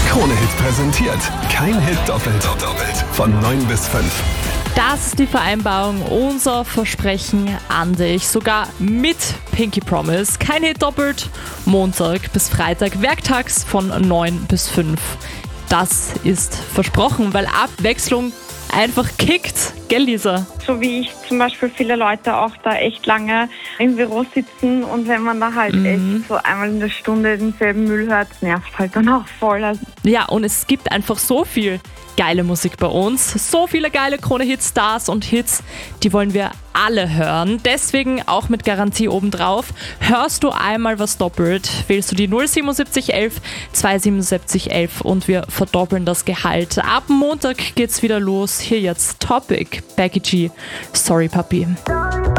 Krone-Hit präsentiert. Kein Hit doppelt. Von 9 bis 5. Das ist die Vereinbarung, unser Versprechen an dich. Sogar mit Pinky Promise. Kein Hit doppelt. Montag bis Freitag, werktags von 9 bis 5. Das ist versprochen, weil Abwechslung einfach kickt. Gell, Lisa? So wie ich zum Beispiel viele Leute auch da echt lange im Büro sitzen und wenn man da halt echt so einmal in der Stunde denselben Müll hört, nervt halt dann auch voll. Ja, und es gibt einfach so viel geile Musik bei uns. So viele geile Krone-Hit-Stars und Hits, die wollen wir alle hören. Deswegen auch mit Garantie obendrauf. Hörst du einmal was doppelt, wählst du die 07711 27711 und wir verdoppeln das Gehalt. Ab Montag geht's wieder los. Hier jetzt Topic, Becky G, Sorry Papi.